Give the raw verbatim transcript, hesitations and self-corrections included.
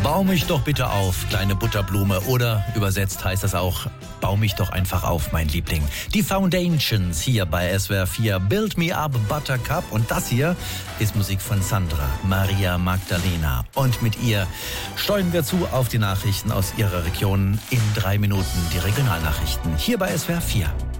Bau mich doch bitte auf, kleine Butterblume. Oder übersetzt heißt das auch, bau mich doch einfach auf, mein Liebling. Die Foundations hier bei S W R vier. Build Me Up, Buttercup. Und das hier ist Musik von Sandra Maria Magdalena. Und mit ihr steuern wir zu auf die Nachrichten aus ihrer Region. In drei Minuten die Regionalnachrichten hier bei S W R vier.